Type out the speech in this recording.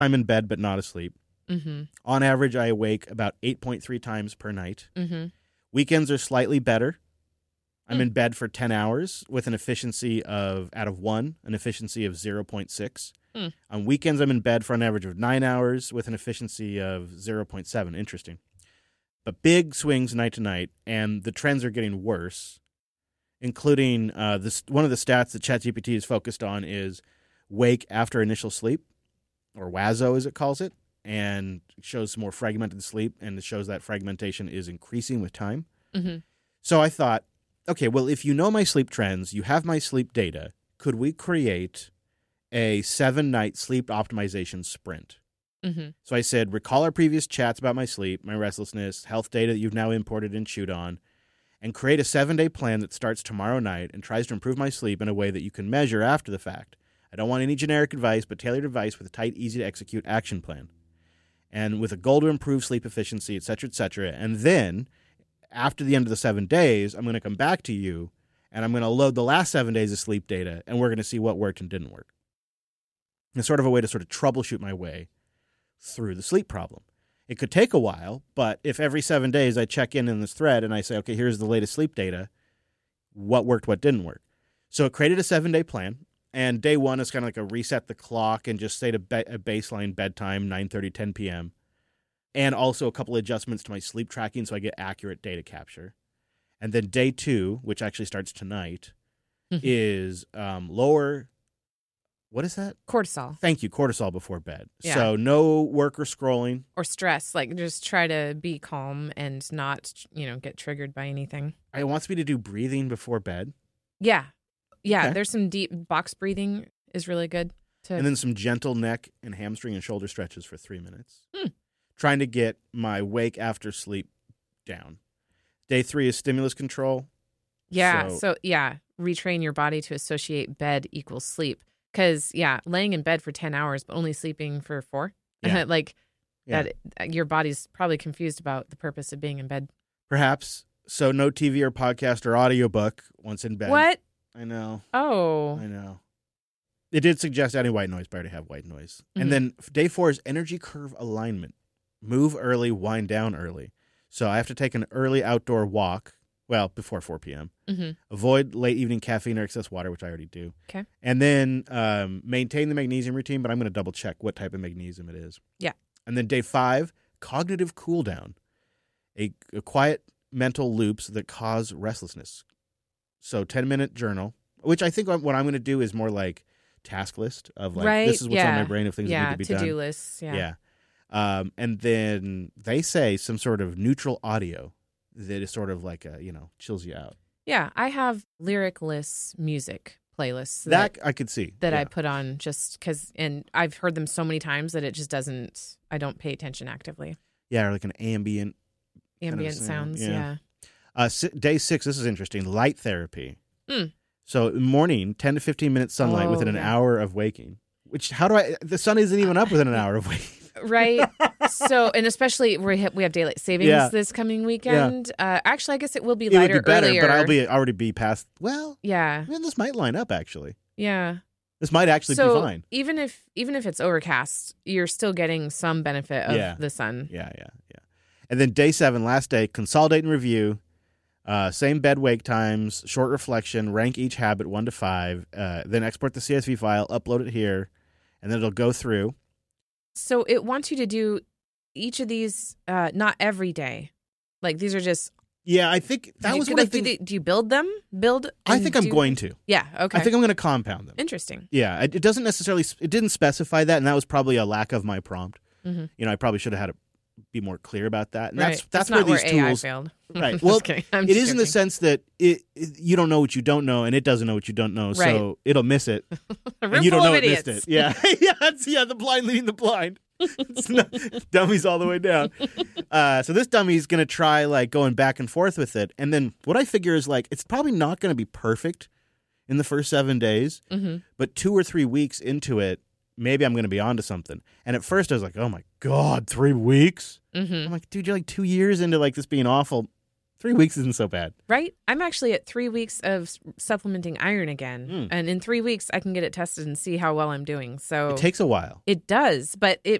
I'm in bed but not asleep. Mm-hmm. On average, I awake about 8.3 times per night. Mm-hmm. Weekends are slightly better. I'm in bed for 10 hours with an efficiency out of 1, an efficiency of 0.6. On weekends, I'm in bed for an average of 9 hours with an efficiency of 0.7. Interesting. But big swings night to night, and the trends are getting worse, including one of the stats that ChatGPT is focused on is wake after initial sleep, or WASO as it calls it, and shows more fragmented sleep, and it shows that fragmentation is increasing with time. Mm-hmm. So I thought, okay, well, if you know my sleep trends, you have my sleep data, could we create a 7-night sleep optimization sprint? Mm-hmm. So I said, recall our previous chats about my sleep, my restlessness, health data that you've now imported and chewed on, and create a 7-day plan that starts tomorrow night and tries to improve my sleep in a way that you can measure after the fact. I don't want any generic advice, but tailored advice with a tight, easy-to-execute action plan. And with a goal to improve sleep efficiency, et cetera, et cetera. And then, after the end of the 7 days, I'm going to come back to you, and I'm going to load the last 7 days of sleep data, and we're going to see what worked and didn't work. It's sort of a way to sort of troubleshoot my way through the sleep problem. It could take a while, but if every 7 days I check in this thread and I say, okay, here's the latest sleep data, what worked, what didn't work. So it created a 7-day plan, and day 1 is kind of like a reset the clock and just set a baseline bedtime, 9:30, 10 p.m., and also a couple of adjustments to my sleep tracking so I get accurate data capture. And then day 2, which actually starts tonight, is lower. What is that? Cortisol. Thank you. Cortisol before bed. Yeah. So no work or scrolling. Or stress. Like, just try to be calm and not, get triggered by anything. It wants me to do breathing before bed. Yeah. Yeah. Okay. There's some deep box breathing is really good. And then some gentle neck and hamstring and shoulder stretches for 3 minutes. Trying to get my wake after sleep down. Day 3 is stimulus control. Yeah. So retrain your body to associate bed equals sleep. Because, laying in bed for 10 hours, but only sleeping for 4. Yeah. That your body's probably confused about the purpose of being in bed. Perhaps. So no TV or podcast or audiobook once in bed. What? I know. Oh. I know. It did suggest adding white noise, but I already have white noise. And then day 4 is energy curve alignment. Move early, wind down early. So I have to take an early outdoor walk, before 4 p.m. Avoid late evening caffeine or excess water, which I already do. Okay. And then maintain the magnesium routine, but I'm going to double check what type of magnesium it is. Yeah. And then day 5, cognitive cool down. A quiet mental loops that cause restlessness. So 10-minute journal, which I think what I'm going to do is more like task list of this is what's on my brain of things that need to be done. to-do lists. Yeah. And then they say some sort of neutral audio that is sort of like chills you out. Yeah, I have lyric-less music playlists that I could see that I put on just because, and I've heard them so many times that it just doesn't. I don't pay attention actively. Yeah, or like an ambient sounds. Yeah. Day 6. This is interesting. Light therapy. So morning, 10 to 15 minutes sunlight within an hour of waking. Which the sun isn't even up within an hour of waking. Right. So, and especially we have daylight savings this coming weekend. Actually, I guess it will be lighter It would be better, earlier. but I'll already be past. Well, yeah. This might line up actually. Yeah. This might actually be fine. Even if it's overcast, you're still getting some benefit of the sun. Yeah. And then day 7, last day, consolidate and review. Same bed wake times, short reflection, rank each habit 1 to 5, then export the CSV file, upload it here, and then it'll go through. So it wants you to do each of these, not every day. Like, these are just. Yeah, I think that was what I think. Do you build them? I think I'm going to. Yeah, okay. I think I'm going to compound them. Interesting. Yeah, it doesn't necessarily. It didn't specify that, and that was probably a lack of my prompt. I probably should have had it be more clear about that. And right. that's where these AI tools failed. Right. Well, it is in the sense that you don't know what you don't know, and it doesn't know what you don't know, so it'll miss it. And you don't know it missed it. Yeah, the blind leading the blind. It's dummies all the way down. So this dummy is going to try going back and forth with it, and then what I figure is it's probably not going to be perfect in the first 7 days, but 2 or 3 weeks into it, maybe I'm going to be onto something. And at first I was like, oh my God, 3 weeks? I'm like, dude, you're 2 years into this being awful. 3 weeks isn't so bad. Right? I'm actually at 3 weeks of supplementing iron again. And in 3 weeks, I can get it tested and see how well I'm doing. So It takes a while. it does, but